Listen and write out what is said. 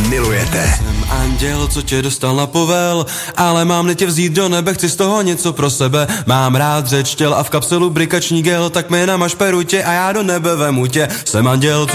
milujete. Jsem anděl, co tě dostal na povel, ale mám tě vzít do nebe, chci z toho něco pro sebe. Mám rád řeč těl a v kapselu brikační gel, tak mi namaž perutě a já do nebe vemu tě. Jsem anděl,